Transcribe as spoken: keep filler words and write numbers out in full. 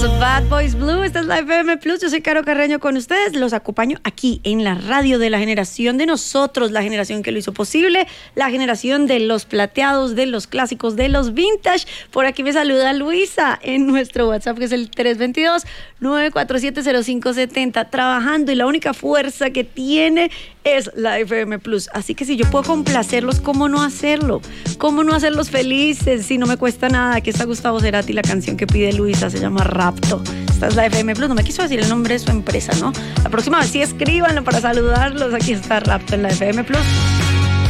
Bad Boys Blue, esta es la F M Plus, yo soy Caro Carreño con ustedes, los acompaño aquí en la radio de la generación de nosotros, la generación que lo hizo posible, la generación de los plateados, de los clásicos, de los vintage. Por aquí me saluda Luisa en nuestro WhatsApp, que es el tres dos dos, nueve cuatro siete, cero cinco siete cero, trabajando, y la única fuerza que tiene es la F M Plus. Así que si yo puedo complacerlos, ¿cómo no hacerlo? ¿Cómo no hacerlos felices si no me cuesta nada? Aquí está Gustavo Cerati, la canción que pide Luisa se llama Rapto. Esta es la F M Plus, no me quiso decir el nombre de su empresa, ¿no? La próxima vez sí escríbanlo para saludarlos. Aquí está Rapto en la F M Plus.